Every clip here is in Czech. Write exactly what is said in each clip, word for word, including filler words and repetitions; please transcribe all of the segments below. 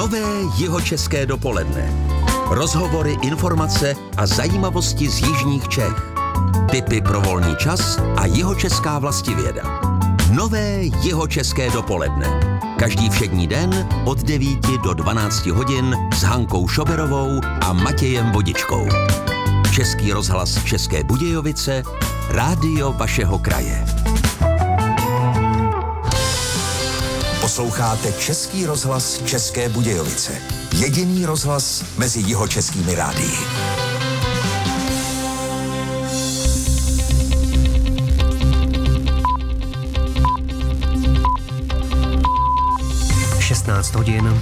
Nové jihočeské dopoledne. Rozhovory, informace a zajímavosti z jižních Čech. Tipy pro volný čas a jihočeská vlastivěda. Nové jihočeské dopoledne. Každý všední den od devíti do dvanácti hodin s Hankou Šoberovou a Matějem Vodičkou. Český rozhlas České Budějovice, rádio vašeho kraje. Posloucháte Český rozhlas České Budějovice. Jediný rozhlas mezi jihočeskými rádii. šestnáct hodin.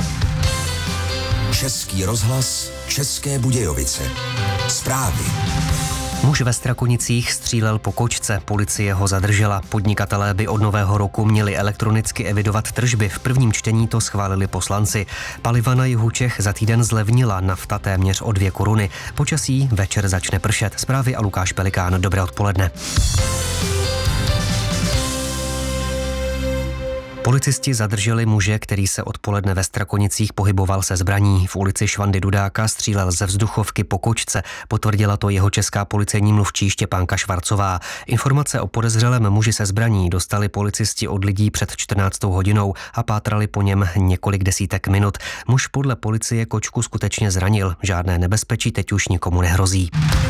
Český rozhlas České Budějovice. Zprávy. Muž ve Strakonicích střílel po kočce, policie ho zadržela. Podnikatelé by od nového roku měli elektronicky evidovat tržby. V prvním čtení to schválili poslanci. Paliva na jihu Čech za týden zlevnila, nafta téměř o dvě koruny. Počasí, večer začne pršet. Zprávy a Lukáš Pelikán. Dobré odpoledne. Policisti zadrželi muže, který se odpoledne ve Strakonicích pohyboval se zbraní. V ulici Švandy Dudáka střílel ze vzduchovky po kočce. Potvrdila to jihočeská policejní mluvčí Štěpánka Švarcová. Informace o podezřelém muži se zbraní dostali policisti od lidí před čtrnáctou hodinou a pátrali po něm několik desítek minut. Muž podle policie kočku skutečně zranil. Žádné nebezpečí teď už nikomu nehrozí.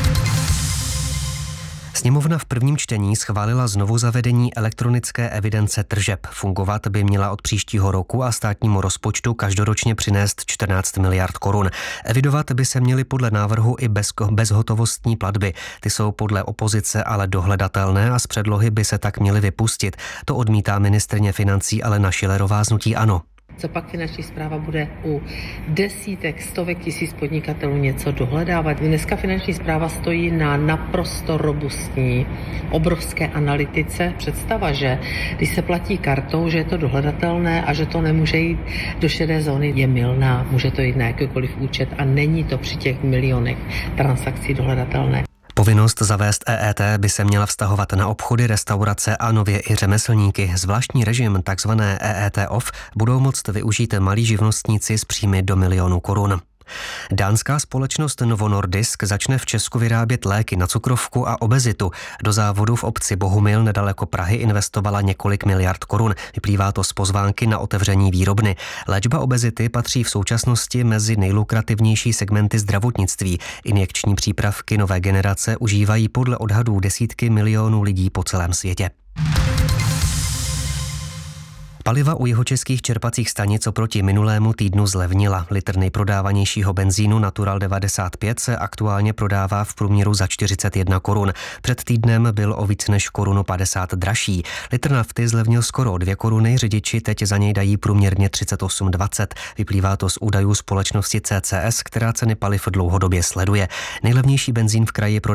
Sněmovna v prvním čtení schválila znovu zavedení elektronické evidence tržeb. Fungovat by měla od příštího roku a státnímu rozpočtu každoročně přinést čtrnáct miliard korun. Evidovat by se měly podle návrhu i bez, bezhotovostní platby. Ty jsou podle opozice ale dohledatelné a z předlohy by se tak měly vypustit. To odmítá ministryně financí Alena Schillerová z hnutí ANO. Co pak finanční správa bude u desítek, stovek tisíc podnikatelů něco dohledávat? Dneska finanční správa stojí na naprosto robustní, obrovské analytice. Představa, že když se platí kartou, že je to dohledatelné a že to nemůže jít do šedé zóny, je mylná. Může to jít na jakýkoliv účet a není to při těch milionech transakcí dohledatelné. Povinnost zavést E E T by se měla vztahovat na obchody, restaurace a nově i řemeslníky. Zvláštní režim, takzvané E E T off, budou moct využít malí živnostníci s příjmy do milionu korun. Dánská společnost Novo Nordisk začne v Česku vyrábět léky na cukrovku a obezitu. Do závodu v obci Bohumil nedaleko Prahy investovala několik miliard korun. Vyplývá to z pozvánky na otevření výrobny. Léčba obezity patří v současnosti mezi nejlukrativnější segmenty zdravotnictví. Injekční přípravky nové generace užívají podle odhadů desítky milionů lidí po celém světě. Paliva u jihočeských čerpacích stanic oproti minulému týdnu zlevnila. Litr nejprodávanějšího benzínu Natural devadesát pět se aktuálně prodává v průměru za čtyřicet jedna korun. Před týdnem byl o víc než korunu padesát dražší. Litr nafty zlevnil skoro o dvě koruny, řidiči teď za něj dají průměrně třicet osm dvacet. Vyplývá to z údajů společnosti C C S, která ceny paliv dlouhodobě sleduje. Nejlevnější benzín v kraji